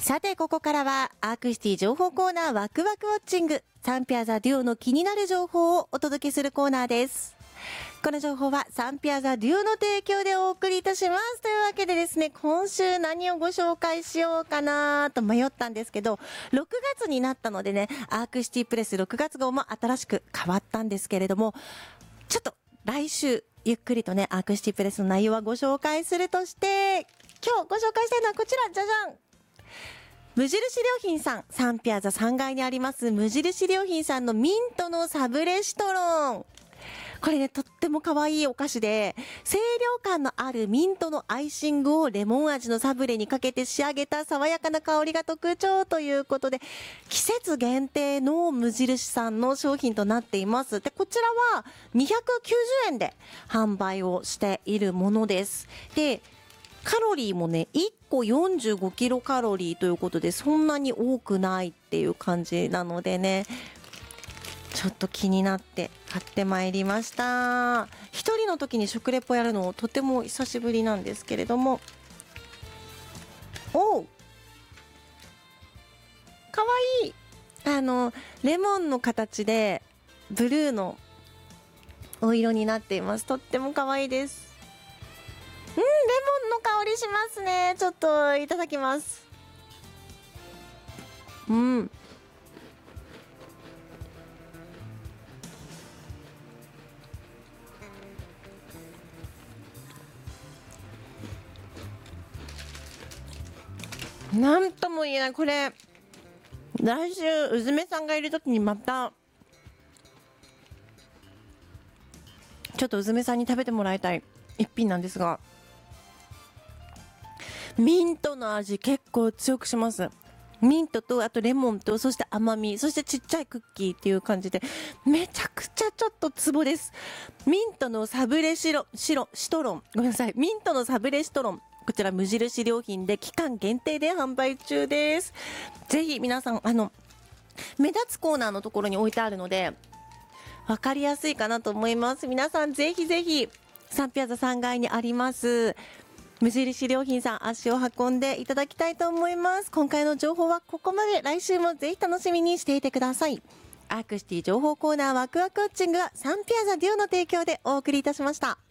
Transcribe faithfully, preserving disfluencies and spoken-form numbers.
さて、ここからはアークシティ情報コーナーワクワクウォッチング、サンピアザデュオの気になる情報をお届けするコーナーです。この情報はサンピアザデュオの提供でお送りいたします。というわけでですね、今週何をご紹介しようかなと迷ったんですけど、ろくがつになったのでね、アークシティプレスろくがつ号も新しく変わったんですけれども、ちょっと来週ゆっくりとね、アークシティプレスの内容はご紹介するとして、今日ご紹介したいのはこちら、じゃじゃん無印良品さん、サンピアザさんがいにあります無印良品さんのミントのサブレシトロン。これね、とっても可愛いお菓子で、清涼感のあるミントのアイシングをレモン味のサブレにかけて仕上げた爽やかな香りが特徴ということで、季節限定の無印さんの商品となっています。で、こちらはにひゃくきゅうじゅうえんで販売をしているものです。で、カロリーもね、いっこよんじゅうごキロカロリーということで、そんなに多くないっていう感じなのでね、ちょっと気になって買ってまいりました。一人の時に食レポやるのとても久しぶりなんですけれども、おうかわいい。あのレモンの形でブルーのお色になっています。とってもかわいいです。うん、レモンの香りしますね。ちょっといただきます。うん。なんとも言えない。これ来週うずめさんがいるときにまたちょっとうずめさんに食べてもらいたい一品なんですが、ミントの味結構強くします。ミントとあとレモンとそして甘み、そしてちっちゃいクッキーっていう感じでめちゃくちゃちょっとツボです。ミントのサブレシロシロシトロンごめんなさいミントのサブレシトロン、こちら無印良品で期間限定で販売中です。ぜひ皆さん、あの目立つコーナーのところに置いてあるのでわかりやすいかなと思います。皆さんぜひぜひサンピアザさんがいにあります無印良品さん足を運んでいただきたいと思います。今回の情報はここまで。来週もぜひ楽しみにしていてください。アークシティ情報コーナーワクワクウォッチングはサンピアザデュオの提供でお送りいたしました。